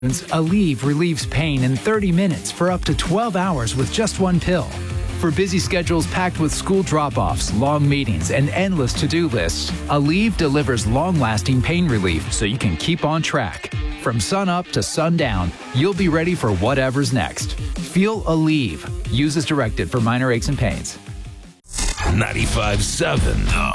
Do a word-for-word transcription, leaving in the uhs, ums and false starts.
Aleve relieves pain in thirty minutes for up to twelve hours with just one pill. For busy schedules packed with school drop-offs, long meetings, and endless to-do lists, Aleve delivers long-lasting pain relief so you can keep on track. From sun-up to sundown, you'll be ready for whatever's next. Feel Aleve. Use as directed for minor aches and pains. ninety-five seven